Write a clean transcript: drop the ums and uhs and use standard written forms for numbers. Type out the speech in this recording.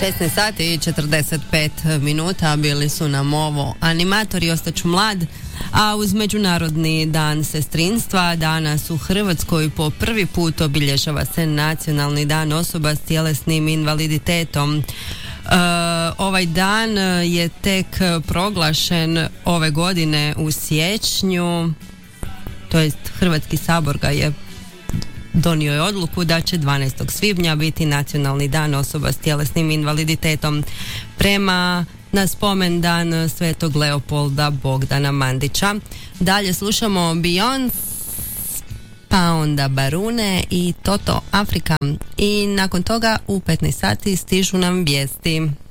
16 sati i 45 minuta bili su nam ovo animatori Ostaću mlad, a uz Međunarodni dan sestrinstva danas u Hrvatskoj po prvi put obilježava se Nacionalni dan osoba s tjelesnim invaliditetom. Ovaj dan je tek proglašen ove godine u siječnju, to jest Hrvatski sabor ga je donio je odluku da će 12. svibnja biti Nacionalni dan osoba s tjelesnim invaliditetom na spomendan Svetog Leopolda Bogdana Mandića. Dalje slušamo Beyoncé, pa onda Barune i Toto Afrika i nakon toga u 15 sati stižu nam vijesti.